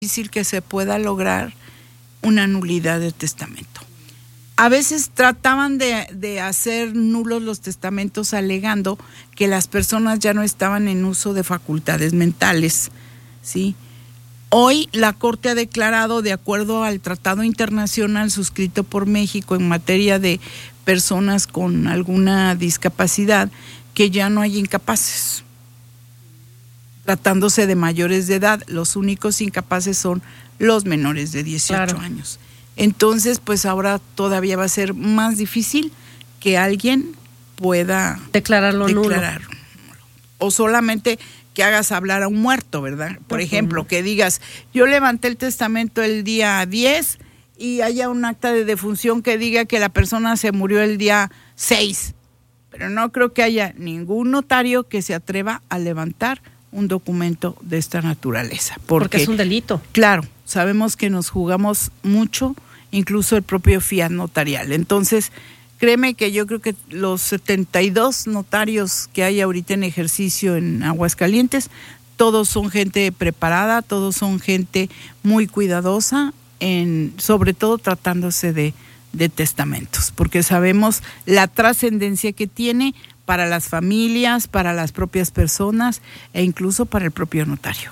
difícil que se pueda lograr una nulidad de testamento. A veces trataban de hacer nulos los testamentos alegando que las personas ya no estaban en uso de facultades mentales, ¿sí? Hoy la Corte ha declarado, de acuerdo al tratado internacional suscrito por México en materia de personas con alguna discapacidad, que ya no hay incapaces. Tratándose de mayores de edad, los únicos incapaces son los menores de 18 años. Entonces, pues ahora todavía va a ser más difícil que alguien pueda declararlo nulo. O solamente que hagas hablar a un muerto, ¿verdad? Por ejemplo, que digas, yo levanté el testamento el día 10 y haya un acta de defunción que diga que la persona se murió el día 6. Pero no creo que haya ningún notario que se atreva a levantar un documento de esta naturaleza. Porque es un delito. Claro, sabemos que nos jugamos mucho, incluso el propio fiat notarial. Entonces, créeme que yo creo que los 72 notarios que hay ahorita en ejercicio en Aguascalientes, todos son gente preparada, todos son gente muy cuidadosa, sobre todo tratándose de testamentos, porque sabemos la trascendencia que tiene para las familias, para las propias personas e incluso para el propio notario.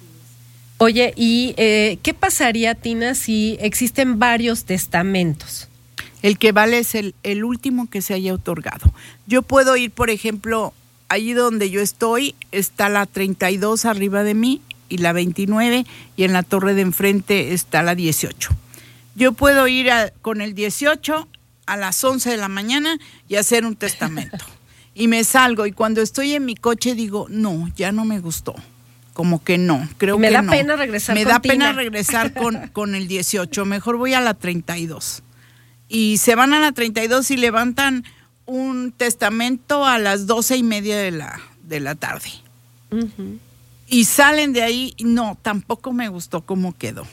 Oye, ¿y qué pasaría, Tina, si existen varios testamentos? El que vale es el último que se haya otorgado. Yo puedo ir, por ejemplo, allí donde yo estoy, está la 32 arriba de mí y la 29, y en la torre de enfrente está la 18. Yo puedo ir con el 18 a las 11 de la mañana y hacer un testamento. Y me salgo, y cuando estoy en mi coche digo, no, ya no me gustó. Como que no, creo que no. Me da pena regresar con Tina. Me da pena regresar con el 18, mejor voy a la 32. Y se van a la 32 y levantan un testamento a las 12:30 de la tarde. Uh-huh. Y salen de ahí, no, tampoco me gustó cómo quedó.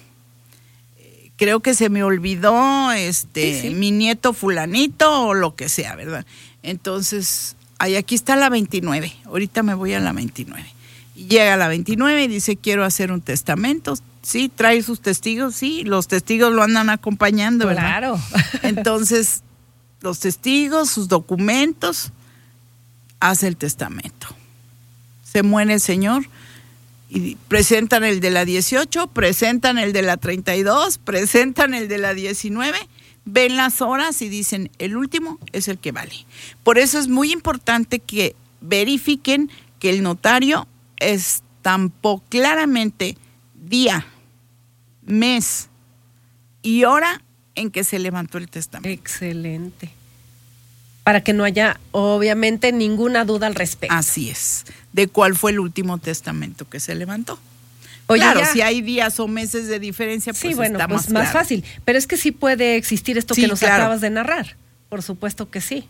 Creo que se me olvidó mi nieto fulanito o lo que sea, ¿verdad? Entonces, aquí está la 29, ahorita me voy a la 29. Y llega a la 29 y dice, quiero hacer un testamento. Sí, trae sus testigos, sí, los testigos lo andan acompañando, ¿verdad? Claro. Entonces, los testigos, sus documentos, hace el testamento. Se muere el señor y presentan el de la 18, presentan el de la 32, presentan el de la 19, ven las horas y dicen, el último es el que vale. Por eso es muy importante que verifiquen que el notario estampó claramente día, mes y hora en que se levantó el testamento. Excelente. Para que no haya, obviamente, ninguna duda al respecto. Así es. De cuál fue el último testamento que se levantó. Oye, claro, si hay días o meses de diferencia, pues sí, bueno, está pues más claro. Fácil. Pero es que sí puede existir esto que nos acabas de narrar. Por supuesto que sí.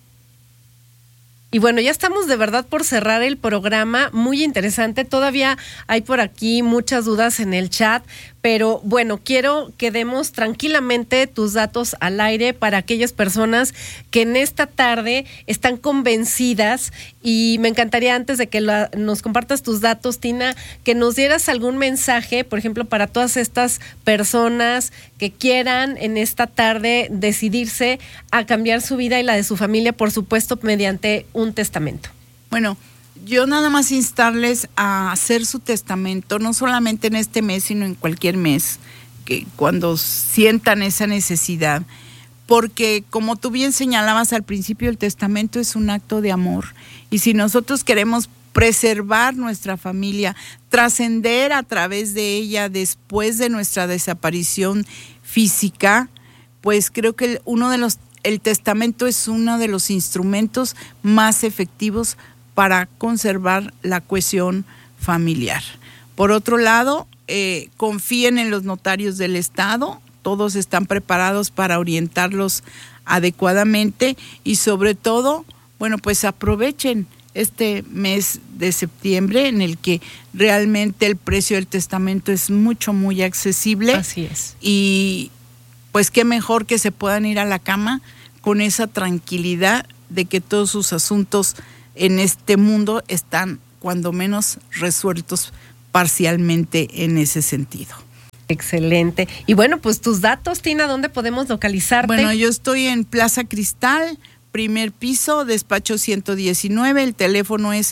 Y bueno, ya estamos de verdad por cerrar el programa, muy interesante. Todavía hay por aquí muchas dudas en el chat, pero bueno, quiero que demos tranquilamente tus datos al aire para aquellas personas que en esta tarde están convencidas, y me encantaría, antes de que nos compartas tus datos, Tina, que nos dieras algún mensaje, por ejemplo, para todas estas personas que quieran en esta tarde decidirse a cambiar su vida y la de su familia, por supuesto, mediante un testamento. Bueno, yo nada más instarles a hacer su testamento, no solamente en este mes, sino en cualquier mes, que cuando sientan esa necesidad, porque como tú bien señalabas al principio, el testamento es un acto de amor, y si nosotros queremos preservar nuestra familia, trascender a través de ella después de nuestra desaparición física, pues creo que el testamento es uno de los instrumentos más efectivos para conservar la cohesión familiar. Por otro lado, confíen en los notarios del Estado, todos están preparados para orientarlos adecuadamente, y sobre todo, bueno, pues aprovechen este mes de septiembre en el que realmente el precio del testamento es muy accesible. Así es. Y pues qué mejor que se puedan ir a la cama con esa tranquilidad de que todos sus asuntos en este mundo están cuando menos resueltos parcialmente en ese sentido. Excelente. Y bueno, pues tus datos, Tina, ¿dónde podemos localizarte? Bueno, yo estoy en Plaza Cristal, primer piso, despacho 119. El teléfono es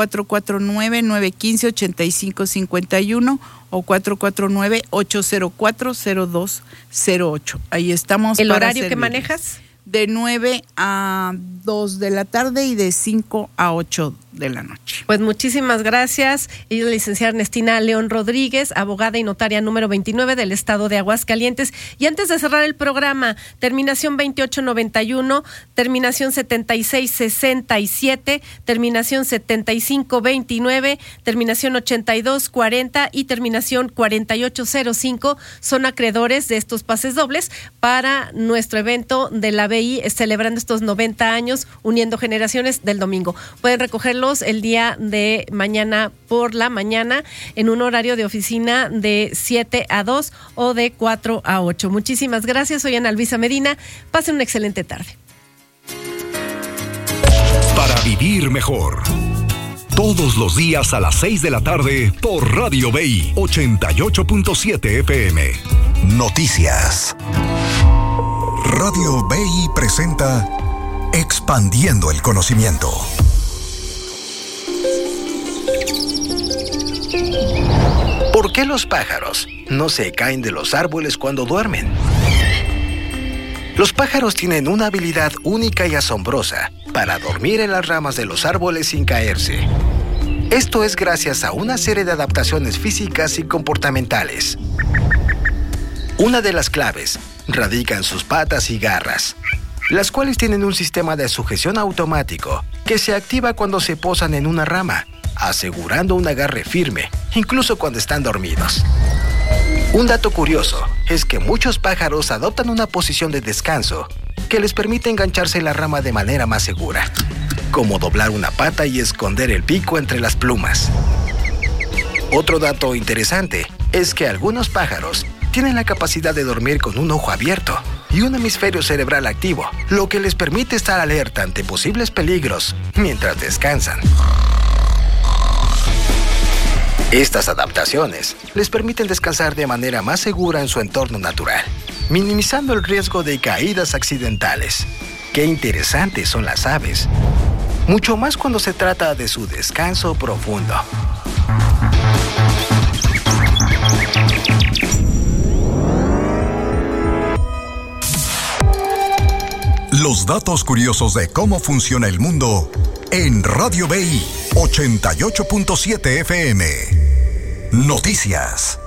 449-915-8551 o 449-804-0208. Ahí estamos. ¿El horario que manejas? De 9 a 2 de la tarde y de 5 a 8 de la noche. Pues muchísimas gracias. Ella es la licenciada Ernestina León Rodríguez, abogada y notaria número 29 del estado de Aguascalientes. Y antes de cerrar el programa, terminación 2891, terminación 7667, terminación 7529, terminación 8240 y terminación 4805 son acreedores de estos pases dobles para nuestro evento de la BI celebrando estos 90 años uniendo generaciones del domingo. Pueden recogerlos el día de mañana por la mañana en un horario de oficina de 7 a 2 o de 4 a 8. Muchísimas gracias. Soy Ana Luisa Medina. Pasen una excelente tarde. Para vivir mejor. Todos los días a las 6 de la tarde por Radio BI 88.7 FM. Noticias. Radio BI presenta Expandiendo el Conocimiento. ¿Por qué los pájaros no se caen de los árboles cuando duermen? Los pájaros tienen una habilidad única y asombrosa para dormir en las ramas de los árboles sin caerse. Esto es gracias a una serie de adaptaciones físicas y comportamentales. Una de las claves radica en sus patas y garras, las cuales tienen un sistema de sujeción automático que se activa cuando se posan en una rama, asegurando un agarre firme, incluso cuando están dormidos. Un dato curioso es que muchos pájaros adoptan una posición de descanso que les permite engancharse en la rama de manera más segura, como doblar una pata y esconder el pico entre las plumas. Otro dato interesante es que algunos pájaros tienen la capacidad de dormir con un ojo abierto y un hemisferio cerebral activo, lo que les permite estar alerta ante posibles peligros mientras descansan. Estas adaptaciones les permiten descansar de manera más segura en su entorno natural, minimizando el riesgo de caídas accidentales. Qué interesantes son las aves, mucho más cuando se trata de su descanso profundo. Los datos curiosos de cómo funciona el mundo en Radio BI 88.7 FM. Noticias.